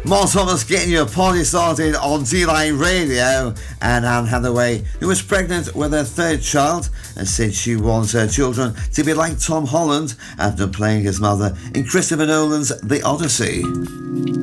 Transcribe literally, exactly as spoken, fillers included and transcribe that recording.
More Thomas getting your party started on D-Line Radio. And Anne Hathaway, who was pregnant with her third child, and said she wants her children to be like Tom Holland after playing his mother in Christopher Nolan's The Odyssey.